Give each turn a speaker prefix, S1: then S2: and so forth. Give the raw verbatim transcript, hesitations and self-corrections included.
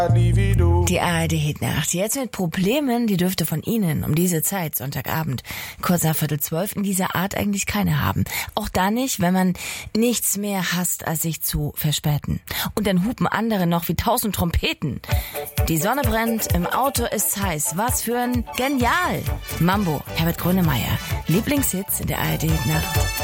S1: Die A R D-Hitnacht. Jetzt mit Problemen, die dürfte von Ihnen um diese Zeit, Sonntagabend, kurz nach Viertel zwölf, in dieser Art eigentlich keine haben. Auch da nicht, wenn man nichts mehr hasst, als sich zu verspäten. Und dann hupen andere noch wie tausend Trompeten. Die Sonne brennt, im Auto ist's heiß. Was für ein Genial! Mambo, Herbert Grönemeyer. Lieblingshits in der A R D-Hitnacht.